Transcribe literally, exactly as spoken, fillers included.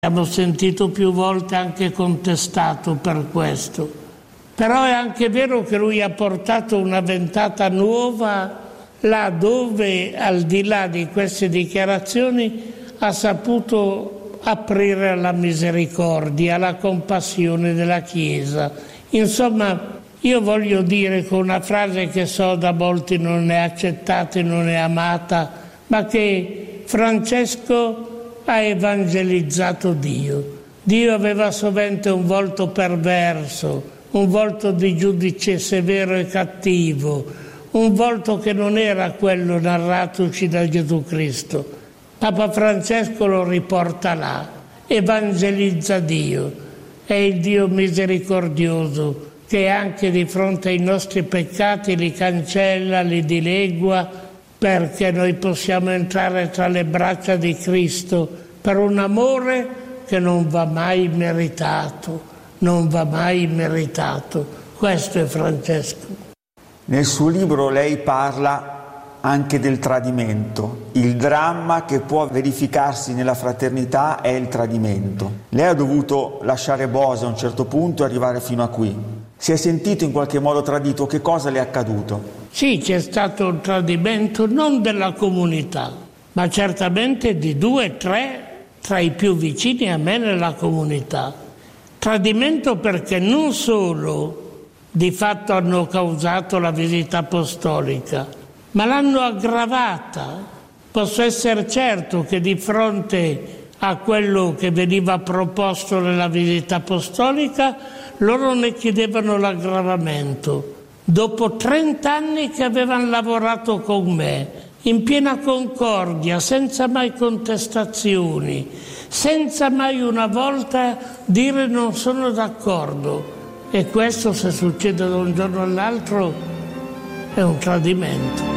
Abbiamo sentito più volte anche contestato per questo. Però è anche vero che lui ha portato una ventata nuova là dove, al di là di queste dichiarazioni, ha saputo aprire alla misericordia, alla compassione della Chiesa. Insomma, io voglio dire con una frase che so da molti non è accettata e non è amata, ma che Francesco ha evangelizzato Dio. Dio aveva sovente un volto perverso, un volto di giudice severo e cattivo, un volto che non era quello narratoci da Gesù Cristo. Papa Francesco lo riporta là, evangelizza Dio, è il Dio misericordioso che anche di fronte ai nostri peccati li cancella, li dilegua, perché noi possiamo entrare tra le braccia di Cristo per un amore che non va mai meritato, non va mai meritato. Questo è Francesco. Nel suo libro lei parla anche del tradimento. Il dramma che può verificarsi nella fraternità è il tradimento. Lei ha dovuto lasciare Bosa a un certo punto e arrivare fino a qui. Si è sentito in qualche modo tradito? Che cosa le è accaduto? Sì, c'è stato un tradimento non della comunità, ma certamente di due o tre tra i più vicini a me nella comunità. Tradimento perché non solo di fatto hanno causato la visita apostolica, ma l'hanno aggravata. Posso essere certo che di fronte a quello che veniva proposto nella visita apostolica, loro ne chiedevano l'aggravamento. Dopo trent'anni che avevano lavorato con me, in piena concordia, senza mai contestazioni, senza mai una volta dire non sono d'accordo. E questo, se succede da un giorno all'altro, è un tradimento.